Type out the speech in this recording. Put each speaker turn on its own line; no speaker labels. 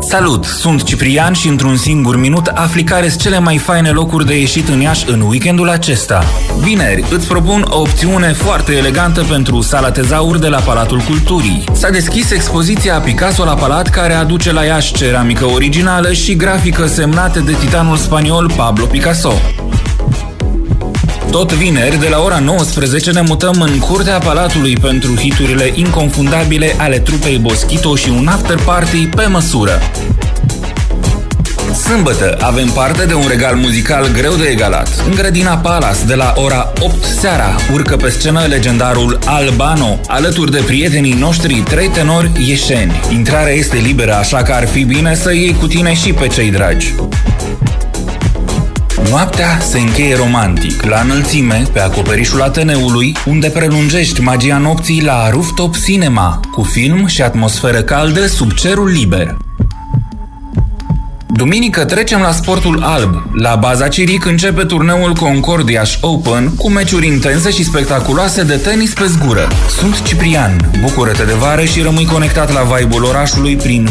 Salut, sunt Ciprian și într-un singur minut afli care-s cele mai faine locuri de ieșit în Iași în weekendul acesta. Vineri, îți propun o opțiune foarte elegantă pentru sala Tezaur de la Palatul Culturii. S-a deschis expoziția Picasso la Palat, care aduce la Iași ceramică originală și grafică semnate de titanul spaniol Pablo Picasso. Tot vineri, de la ora 19, ne mutăm în curtea Palatului pentru hiturile inconfundabile ale trupei Boschito și un after party pe măsură. Sâmbătă avem parte de un regal muzical greu de egalat. În grădina Palace, de la ora 8 seara, urcă pe scenă legendarul Albano, alături de prietenii noștri 3 tenori ieșeni. Intrarea este liberă, așa că ar fi bine să iei cu tine și pe cei dragi. Noaptea se încheie romantic, la înălțime, pe acoperișul Ateneului, unde prelungești magia nopții la Rooftop Cinema, cu film și atmosferă caldă sub cerul liber. Duminică trecem la sportul alb. La Baza Ciric începe turneul Concord Iași Open, cu meciuri intense și spectaculoase de tenis pe zgură. Sunt Ciprian, bucură-te de vară și rămâi conectat la vibe-ul orașului prin